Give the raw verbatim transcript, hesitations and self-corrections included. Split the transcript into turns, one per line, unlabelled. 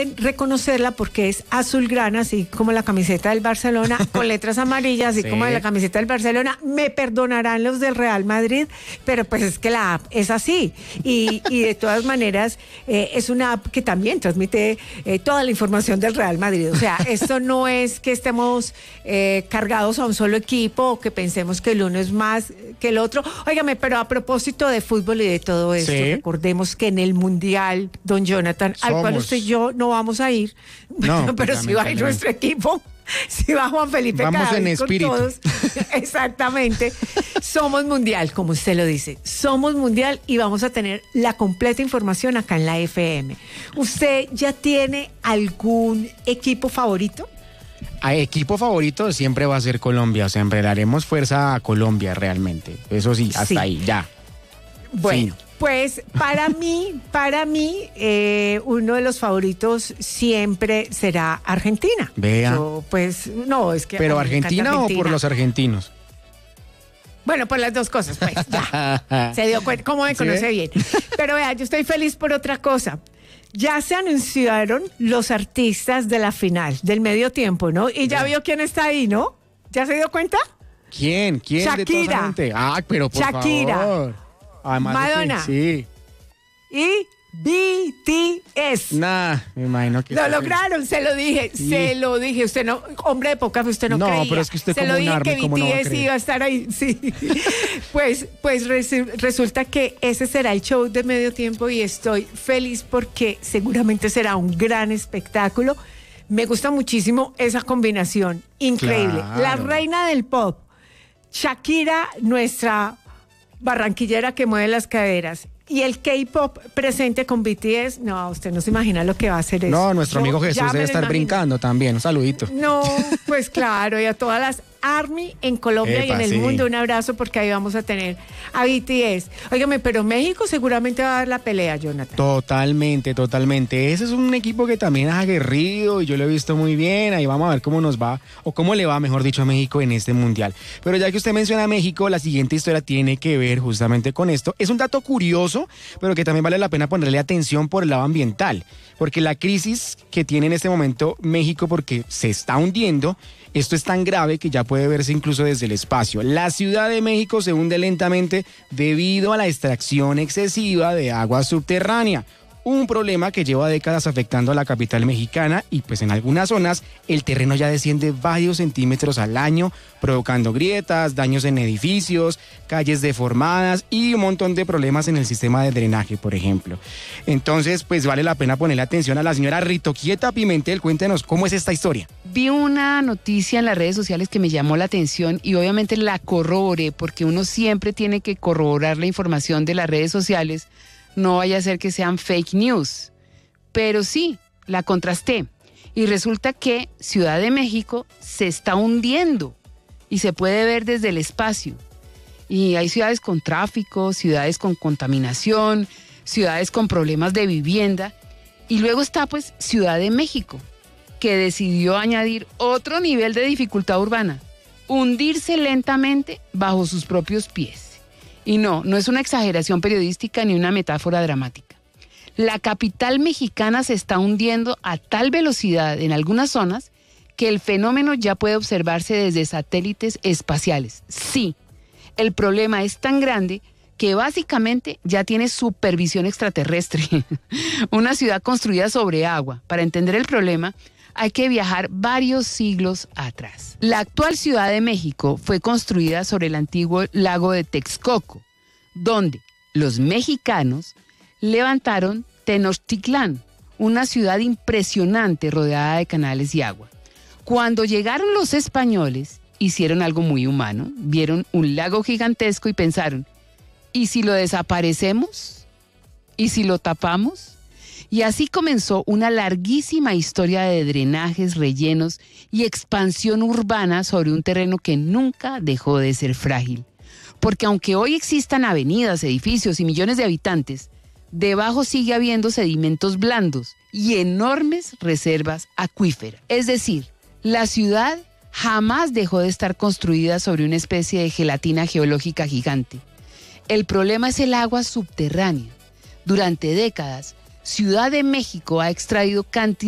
también reconocerla porque es azulgrana, así como la camiseta del Barcelona, con letras amarillas, así sí. como la camiseta del Barcelona. Me perdonarán los del Real Madrid, pero pues es que la app es así. Y, y de todas maneras, eh, es una app que también transmite eh, toda la información del Real Madrid. O sea, esto no es que estemos eh, cargados a un solo equipo o que pensemos que el uno es más que el otro. Óigame, pero a propósito de fútbol y de todo esto, sí. recordemos que en el Mundial, don Jonathan, Somos. al cual usted y yo no vamos a ir, no, pero sí va a ir nuestro equipo, sí va Juan Felipe
Vamos
Cadavid
en espíritu.
Con todos. Exactamente. Somos Mundial, como usted lo dice. Somos Mundial y vamos a tener la completa información acá en la F M. ¿Usted ya tiene algún equipo favorito?
A equipo favorito siempre va a ser Colombia, o sea, siempre le haremos fuerza a Colombia realmente. Eso sí, hasta sí. ahí, ya.
Bueno.
Sí.
Pues para mí, para mí, eh, uno de los favoritos siempre será Argentina.
Vea.
Yo, pues, no, es que...
¿Pero Argentina, Argentina o por los argentinos?
Bueno, por las dos cosas, pues, ya. Se dio cuenta, cómo me conoce ¿Sí? bien. Pero vea, yo estoy feliz por otra cosa. Ya se anunciaron los artistas de la final, del medio tiempo, ¿no? Y ya vio quién está ahí, ¿no? ¿Ya se dio cuenta?
¿Quién? ¿Quién?
Shakira.
De ah, pero por
Shakira.
favor. Además
Madonna.
Que, sí.
Y B T S.
Nah, me imagino que...
Lo lograron, se lo dije, sí. se lo dije. Usted no, hombre de poca fe, usted no,
no
creía.
No, pero es que usted
se
como
lo dije
un arme,
que B T S
no
iba a estar ahí, sí. pues pues resu- resulta que ese será el show de medio tiempo y estoy feliz porque seguramente será un gran espectáculo. Me gusta muchísimo esa combinación, increíble.
Claro.
La reina del pop, Shakira, nuestra barranquillera que mueve las caderas, y el K-pop presente con B T S, no, usted no se imagina lo que va a hacer eso.
No, nuestro
Yo
amigo Jesús debe estar imagino. brincando también, un saludito.
No, pues claro, y a todas las ARMY en Colombia Epa, y en el sí. mundo, un abrazo porque ahí vamos a tener a B T S. Óigame, pero México seguramente va a dar la pelea, Jonathan.
Totalmente, totalmente. Ese es un equipo que también es aguerrido y yo lo he visto muy bien. Ahí vamos a ver cómo nos va, o cómo le va, mejor dicho, a México en este mundial. Pero ya que usted menciona a México, la siguiente historia tiene que ver justamente con esto. Es un dato curioso, pero que también vale la pena ponerle atención por el lado ambiental, porque la crisis que tiene en este momento México, porque se está hundiendo, esto es tan grave que ya puede verse incluso desde el espacio. La Ciudad de México se hunde lentamente debido a la extracción excesiva de agua subterránea. Un problema que lleva décadas afectando a la capital mexicana y pues en algunas zonas el terreno ya desciende varios centímetros al año, provocando grietas, daños en edificios, calles deformadas y un montón de problemas en el sistema de drenaje, por ejemplo. Entonces, pues vale la pena ponerle atención a la señora Ritoquieta Pimentel. Cuéntenos cómo es esta historia.
Vi una noticia en las redes sociales que me llamó la atención y obviamente la corroboré porque uno siempre tiene que corroborar la información de las redes sociales. No vaya a ser que sean fake news, pero sí, la contrasté y resulta que Ciudad de México se está hundiendo y se puede ver desde el espacio. Y hay ciudades con tráfico, ciudades con contaminación, ciudades con problemas de vivienda y luego está pues Ciudad de México, que decidió añadir otro nivel de dificultad urbana, hundirse lentamente bajo sus propios pies. Y no, no es una exageración periodística ni una metáfora dramática. La capital mexicana se está hundiendo a tal velocidad en algunas zonas que el fenómeno ya puede observarse desde satélites espaciales. Sí, el problema es tan grande que básicamente ya tiene supervisión extraterrestre. Una ciudad construida sobre agua. Para entender el problema, hay que viajar varios siglos atrás. La actual Ciudad de México fue construida sobre el antiguo lago de Texcoco, donde los mexicanos levantaron Tenochtitlán, una ciudad impresionante rodeada de canales y agua. Cuando llegaron los españoles, hicieron algo muy humano, vieron un lago gigantesco y pensaron, ¿y si lo desaparecemos? ¿Y si lo tapamos? Y así comenzó una larguísima historia de drenajes, rellenos y expansión urbana sobre un terreno que nunca dejó de ser frágil. Porque aunque hoy existan avenidas, edificios y millones de habitantes, debajo sigue habiendo sedimentos blandos y enormes reservas acuíferas. Es decir, la ciudad jamás dejó de estar construida sobre una especie de gelatina geológica gigante. El problema es el agua subterránea. Durante décadas, Ciudad de México ha extraído cantidad